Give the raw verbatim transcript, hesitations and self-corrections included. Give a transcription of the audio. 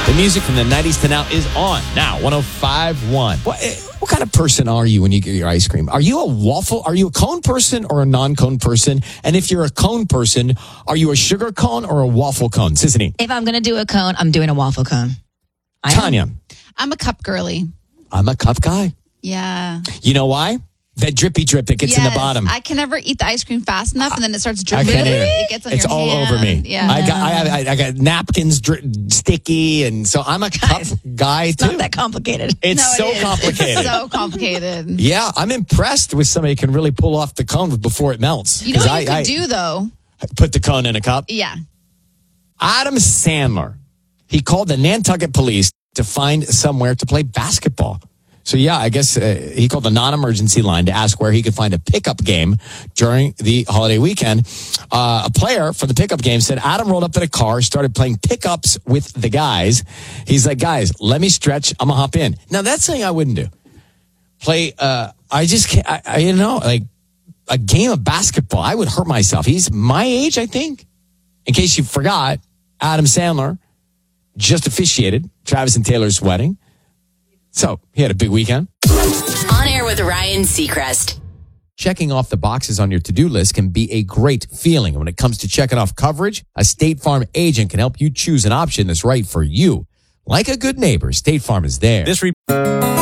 The music from the nineties to now is on. Now, one oh five point one. What, what kind of person are you when you get your ice cream? Are you a waffle? Are you a cone person or a non-cone person? And if you're a cone person, are you a sugar cone or a waffle cone? Sissany. If I'm going to do a cone, I'm doing a waffle cone. I Tanya. am. I'm a cup girly. I'm a cup guy. Yeah. You know why? That drippy drip that gets yes, in the bottom. I can never eat the ice cream fast enough, and then it starts dripping. I can't either. It gets on It's your all hand. over me. Yeah. I got I, have, I, I got napkins dri- sticky, and so I'm a cup guy It's too. not that complicated. It's No, so it is. complicated. It's so complicated. Yeah, I'm impressed with somebody who can really pull off the cone before it melts. You know 'Cause what I, you could I do though? Put the cone in a cup. Yeah. Adam Sandler, he called the Nantucket police to find somewhere to play basketball. So, yeah, I guess uh, he called the non-emergency line to ask where he could find a pickup game during the holiday weekend. Uh, a player for the pickup game said Adam rolled up in a car, started playing pickups with the guys. He's like, guys, let me stretch. I'm going to hop in. Now, that's something I wouldn't do. Play, uh, I just can't, I, I, you know, like a game of basketball. I would hurt myself. He's my age, I think. In case you forgot, Adam Sandler just officiated Travis and Taylor's wedding. So he had a big weekend. On Air with Ryan Seacrest. Checking off the boxes on your to-do list can be a great feeling. When it comes to checking off coverage, a State Farm agent can help you choose an option that's right for you. Like a good neighbor, State Farm is there. This re-